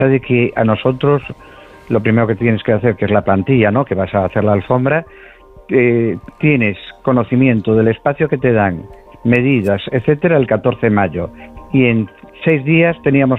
de que a nosotros lo primero que tienes que hacer, que es la plantilla, ¿no? Que vas a hacer la alfombra, tienes conocimiento del espacio que te dan, medidas, etcétera, el 14 de mayo. Y en 6 días teníamos